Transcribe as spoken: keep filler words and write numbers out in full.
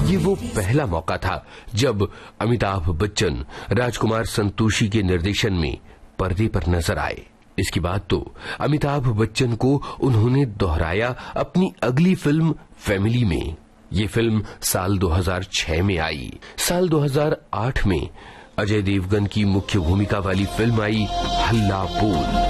ये वो पहला मौका था जब अमिताभ बच्चन राजकुमार संतोषी के निर्देशन में पर्दे पर नजर आए। इसके बाद तो अमिताभ बच्चन को उन्होंने दोहराया अपनी अगली फिल्म फैमिली में। ये फिल्म साल दो हज़ार छह में आई। साल दो हज़ार आठ में अजय देवगन की मुख्य भूमिका वाली फिल्म आई हल्ला बोल।